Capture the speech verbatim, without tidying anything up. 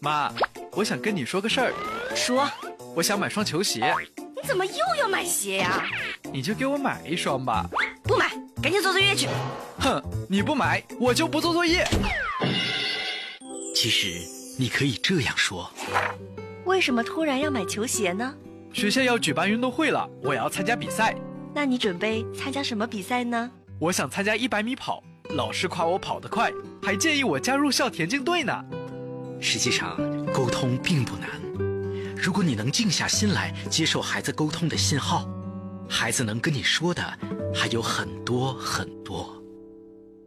妈，我想跟你说个事儿。 说。 我想买双球鞋。 你怎么又要买鞋呀？ 你就给我买一双吧。 不买，赶紧做作业去。 哼，你不买，我就不做作业。 其实你可以这样说： 为什么突然要买球鞋呢？ 学校要举办运动会了，我也要参加比赛。 那你准备参加什么比赛呢？ 我想参加一百米跑，老师夸我跑得快，还建议我加入校田径队呢。 实际上，沟通并不难。如果你能静下心来接受孩子沟通的信号，孩子能跟你说的还有很多很多。